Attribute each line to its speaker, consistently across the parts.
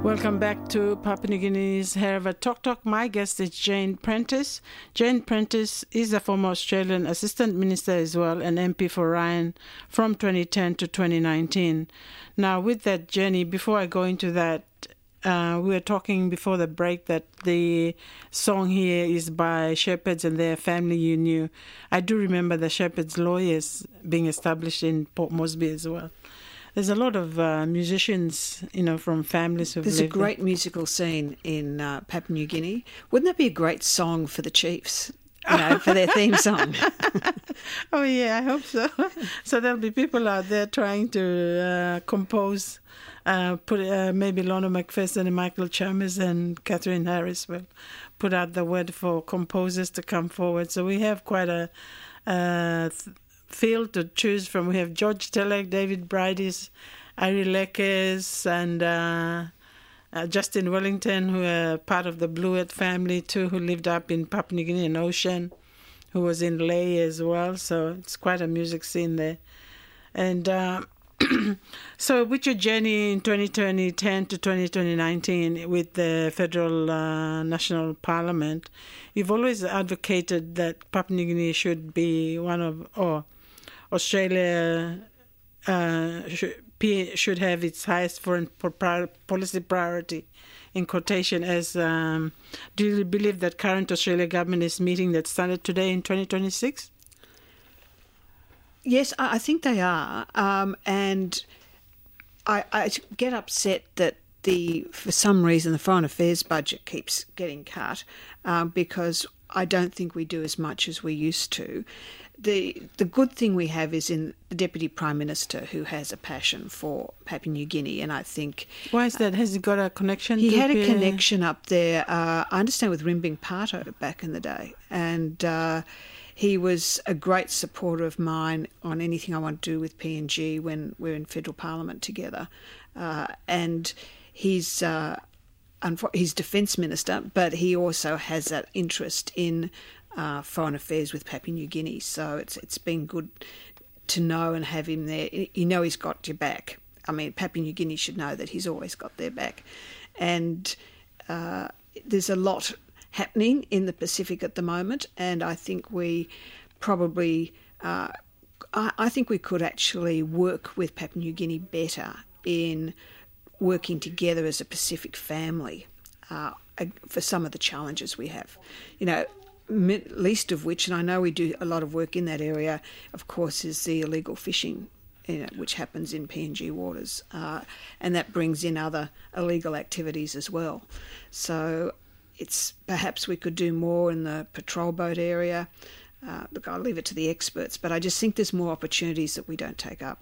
Speaker 1: Welcome back to Papua New Guinea's Hereva Talk Talk. My guest is Jane Prentice. Jane Prentice is a former Australian Assistant Minister as well, and MP for Ryan from 2010 to 2019. Now, with that, Jenny, before I go into that, we were talking before the break that the song here is by Shepherds and Their Family You Knew. I do remember the Shepherds Lawyers being established in Port Moresby as well. There's a lot of musicians, from families who've
Speaker 2: There's a
Speaker 1: lived
Speaker 2: great
Speaker 1: there.
Speaker 2: musical scene in Papua New Guinea. Wouldn't that be a great song for the Chiefs, for their theme song?
Speaker 1: Oh, yeah, I hope so. So there'll be people out there trying to compose, maybe Lorna McPherson and Michael Chalmers and Catherine Harris will put out the word for composers to come forward. So we have quite a field to choose from. We have George Telek, David Bridis, Ari Lekes, and Justin Wellington, who are part of the Bluet family too, who lived up in Papua New Guinea and Ocean, who was in Lae as well. So it's quite a music scene there. And so with your journey in 2010 to 2019 with the Federal National Parliament, you've always advocated that Papua New Guinea should be Australia should have its highest foreign policy priority, in quotation, as do you believe that current Australia government is meeting that standard today in 2026?
Speaker 2: Yes, I think they are. And I get upset that for some reason the foreign affairs budget keeps getting cut because I don't think we do as much as we used to. The good thing we have is in the Deputy Prime Minister, who has a passion for Papua New Guinea, and I think...
Speaker 1: Why is that? Has he got a connection?
Speaker 2: He had a connection up there, I understand, with Rimbing Parto back in the day, and he was a great supporter of mine on anything I want to do with PNG when we're in federal parliament together, and he's Defence Minister, but he also has that interest in foreign affairs with Papua New Guinea. So it's been good to know and have him there. He's got your back. I mean, Papua New Guinea should know that he's always got their back. And there's a lot happening in the Pacific at the moment, and I think we probably... I think we could actually work with Papua New Guinea better in working together as a Pacific family for some of the challenges we have. Least of which, and I know we do a lot of work in that area, of course, is the illegal fishing, which happens in PNG waters, and that brings in other illegal activities as well. So it's perhaps we could do more in the patrol boat area. Look, I'll leave it to the experts, but I just think there's more opportunities that we don't take up.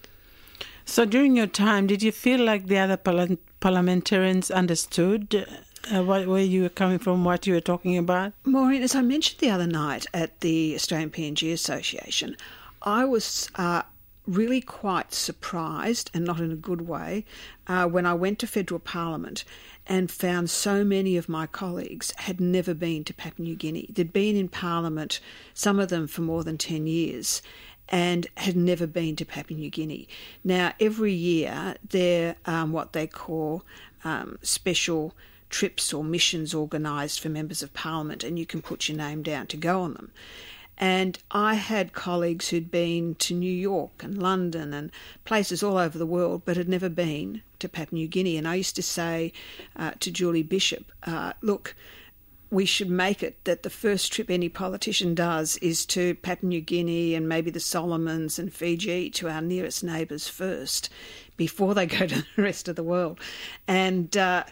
Speaker 1: So during your time, did you feel like the other parliamentarians understood where you were coming from, what you were talking about?
Speaker 2: Maureen, as I mentioned the other night at the Australian PNG Association, I was really quite surprised, and not in a good way, when I went to federal parliament and found so many of my colleagues had never been to Papua New Guinea. They'd been in parliament, some of them for more than 10 years, and had never been to Papua New Guinea. Now, every year, there are what they call special trips or missions organised for members of parliament, and you can put your name down to go on them. And I had colleagues who'd been to New York and London and places all over the world, but had never been to Papua New Guinea. And I used to say to Julie Bishop, look, we should make it that the first trip any politician does is to Papua New Guinea and maybe the Solomons and Fiji, to our nearest neighbours first, before they go to the rest of the world. And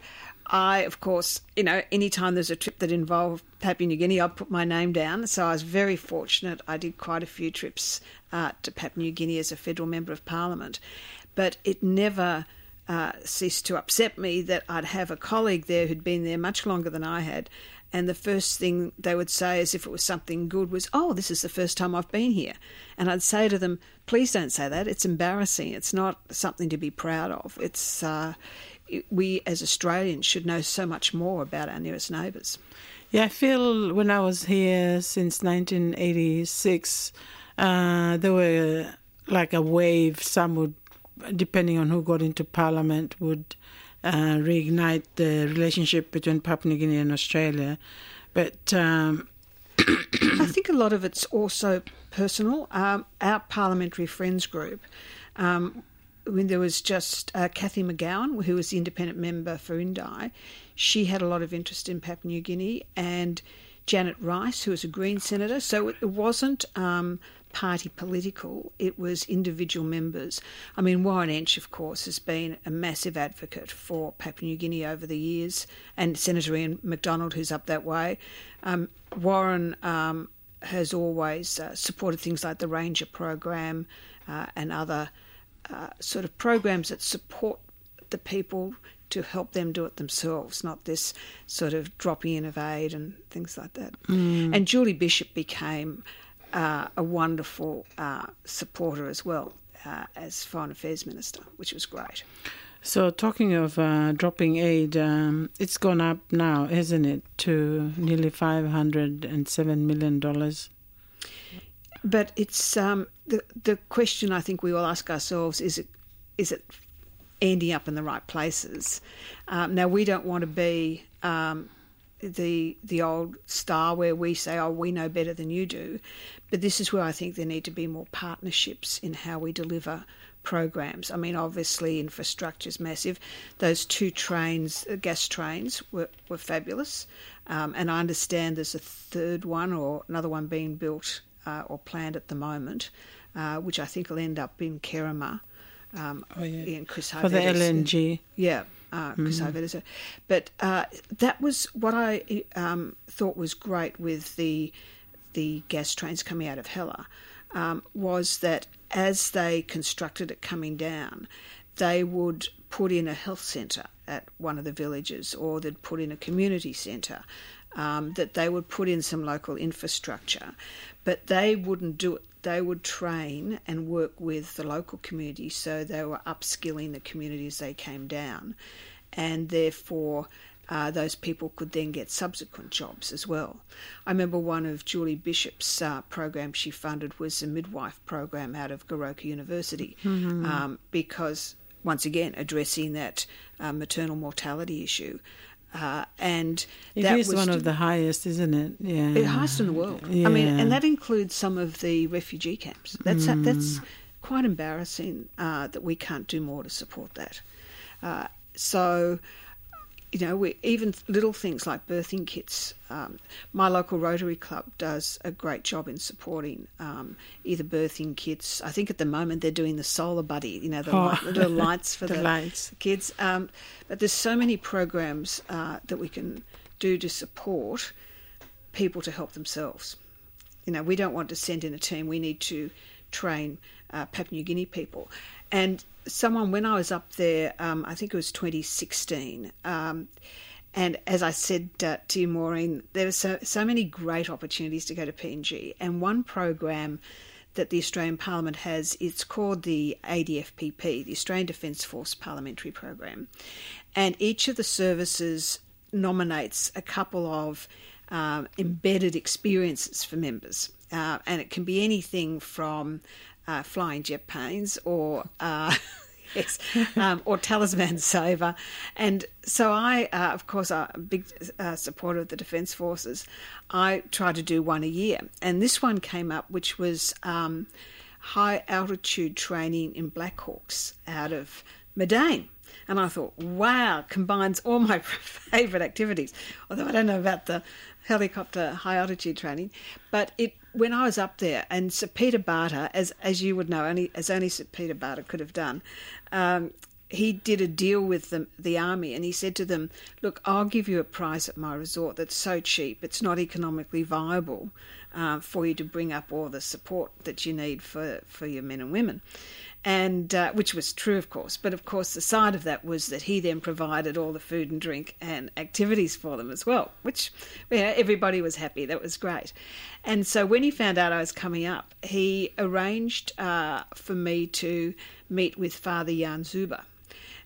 Speaker 2: I, of course, any time there's a trip that involved Papua New Guinea, I'd put my name down. So I was very fortunate. I did quite a few trips to Papua New Guinea as a federal member of parliament. But it never ceased to upset me that I'd have a colleague there who'd been there much longer than I had, and the first thing they would say, as if it was something good, was, "Oh, this is the first time I've been here." And I'd say to them, "Please don't say that. It's embarrassing. It's not something to be proud of. It's we as Australians should know so much more about our nearest neighbours."
Speaker 1: Yeah, I feel when I was here since 1986, there were like a wave. Some would depending on who got into Parliament, would reignite the relationship between Papua New Guinea and Australia. But
Speaker 2: I think a lot of it's also personal. Our Parliamentary Friends group, when there was just Cathy McGowan, who was the independent member for Indi, she had a lot of interest in Papua New Guinea, and Janet Rice, who was a Green senator. So it wasn't party political, it was individual members. I mean, Warren Entsch, of course, has been a massive advocate for Papua New Guinea over the years, and Senator Ian MacDonald, who's up that way. Warren has always supported things like the Ranger program and other sort of programs that support the people to help them do it themselves, not this sort of dropping in of aid and things like that. And Julie Bishop became a wonderful supporter as well as Foreign Affairs Minister, which was great.
Speaker 1: So talking of dropping aid, it's gone up now, hasn't it, to nearly $507 million?
Speaker 2: But it's the question I think we all ask ourselves, is it ending up in the right places? Now, we don't want to be the old star where we say, oh, we know better than you do. But this is where I think there need to be more partnerships in how we deliver programs. I mean, obviously, infrastructure is massive. Those 2 trains, gas trains, were fabulous. And I understand there's a third one or another one being built or planned at the moment, which I think will end up in Kerema. In Chris
Speaker 1: for the LNG.
Speaker 2: Chris Harvedes. But that was what I thought was great with the gas trains coming out of Hela, was that as they constructed it coming down, they would put in a health centre at one of the villages, or they'd put in a community centre, that they would put in some local infrastructure. But they wouldn't do it. They would train and work with the local community, so they were upskilling the community as they came down. And therefore, those people could then get subsequent jobs as well. I remember one of Julie Bishop's programs she funded was a midwife program out of Goroka University, because, once again, addressing that maternal mortality issue. And
Speaker 1: it is one of the highest, isn't it? Yeah,
Speaker 2: the highest in the world. Yeah. I mean, and that includes some of the refugee camps. That's quite embarrassing that we can't do more to support that. So, you know, even little things like birthing kits. My local Rotary Club does a great job in supporting either birthing kits. I think at the moment they're doing the solar buddy, you know, the little lights for the kids. But there's so many programs that we can do to support people to help themselves. You know, we don't want to send in a team. We need to train Papua New Guinea people. And when I was up there, I think it was 2016, and as I said to you, Maureen, there were so many great opportunities to go to PNG. And one program that the Australian Parliament has, it's called the ADFPP, the Australian Defence Force Parliamentary Program. And each of the services nominates a couple of embedded experiences for members. And it can be anything from flying jet planes or or talisman saver. And so I, of course, I'm a big supporter of the Defence Forces. I try to do one a year. And this one came up, which was high altitude training in Black Hawks out of Madain. And I thought, wow, combines all my favourite activities. Although I don't know about the helicopter high altitude training. But when I was up there, and Sir Peter Barter, as you would know, only Sir Peter Barter could have done, he did a deal with the army, and he said to them, look, I'll give you a price at my resort that's so cheap, it's not economically viable for you to bring up all the support that you need for your men and women. And which was true, of course. But, of course, the side of that was that he then provided all the food and drink and activities for them as well, which, you know, everybody was happy. That was great. And so when he found out I was coming up, he arranged for me to meet with Father Jan Zuber.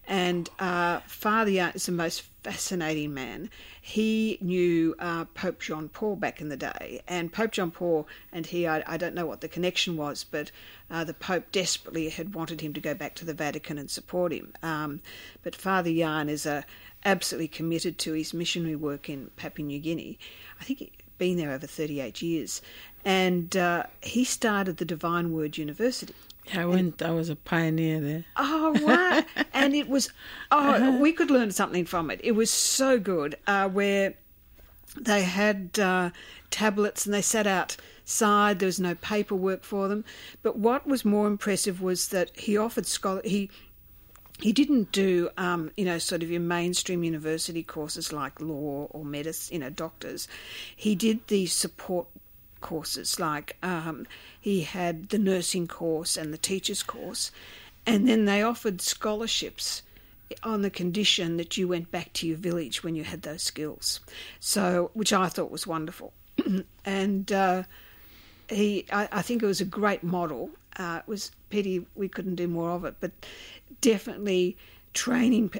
Speaker 2: And Father Yarn is the most fascinating man. He knew Pope John Paul back in the day, and Pope John Paul and he, I don't know what the connection was, but the Pope desperately had wanted him to go back to the Vatican and support him. But Father Yarn is absolutely committed to his missionary work in Papua New Guinea. I think he's been there over 38 years. And he started the Divine Word University.
Speaker 1: Yeah, I was a pioneer there.
Speaker 2: Oh, wow. And it was, we could learn something from it. It was so good, where they had tablets and they sat outside. There was no paperwork for them. But what was more impressive was that he offered he didn't do, sort of your mainstream university courses like law or medicine, doctors. He did the support courses, like he had the nursing course and the teacher's course, and then they offered scholarships on the condition that you went back to your village when you had those skills, so which I thought was wonderful. And I think it was a great model. It was pity we couldn't do more of it, but definitely training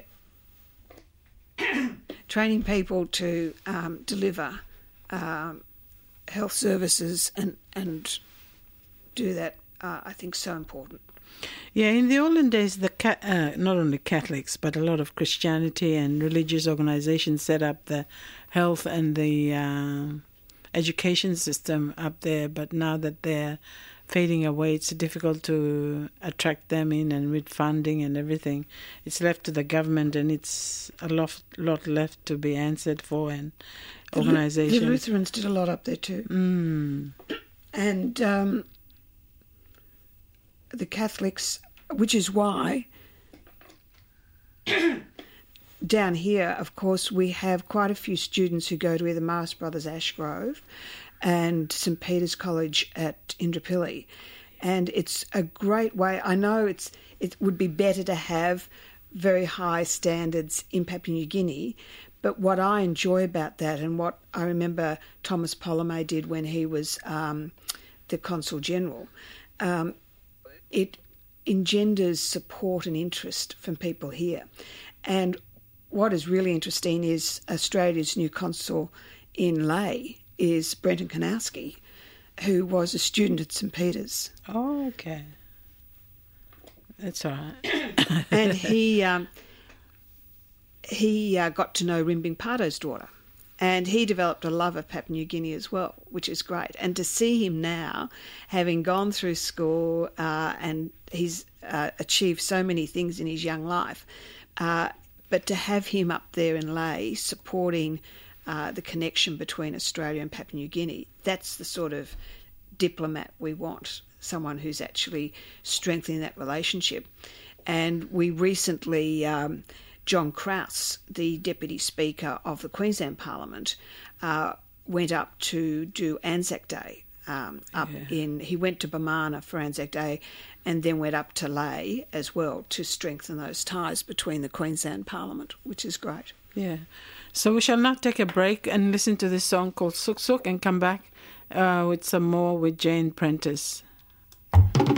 Speaker 2: people to deliver health services and do that, I think, so important.
Speaker 1: Yeah, in the olden days, not only Catholics, but a lot of Christianity and religious organizations set up the health and the education system up there. But now that they're fading away, it's difficult to attract them in, and with funding and everything, it's left to the government, and it's a lot left to be answered for, and organizations.
Speaker 2: The Lutherans did a lot up there too. And the Catholics, which is why down here, of course, we have quite a few students who go to either Marist Brothers Ashgrove and St Peter's College at Indooroopilly. And it's a great way. I know it would be better to have very high standards in Papua New Guinea, but what I enjoy about that, and what I remember Thomas Polomé did when he was the Consul General, it engenders support and interest from people here. And what is really interesting is Australia's new consul in Lae is Brenton Kanowski, who was a student at St Peter's.
Speaker 1: Oh, okay. That's all right.
Speaker 2: And he got to know Rimbing Pardo's daughter, and he developed a love of Papua New Guinea as well, which is great. And to see him now, having gone through school, and he's achieved so many things in his young life, but to have him up there in Lae supporting the connection between Australia and Papua New Guinea, that's the sort of diplomat we want, someone who's actually strengthening that relationship. And we recently, John Kraus, the Deputy Speaker of the Queensland Parliament, went up to do Anzac Day. He went to Bamana for Anzac Day and then went up to Lae as well to strengthen those ties between the Queensland Parliament, which is great.
Speaker 1: Yeah. So we shall now take a break and listen to this song called Suk Suk and come back with some more with Jane Prentice.